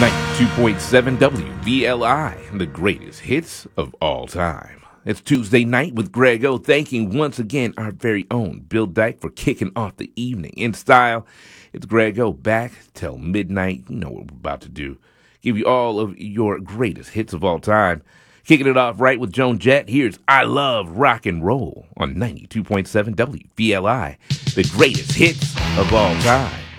92.7 WVLI, the greatest hits of all time. It's Tuesday night with Greg O, thanking once again our very own Bill Dyke for kicking off the evening in style. It's Greg O back till midnight. You know what we're about to do. Give you all of your greatest hits of all time. Kicking it off right with Joan Jett, here's I Love Rock and Roll on 92.7 WVLI, the greatest hits of all time.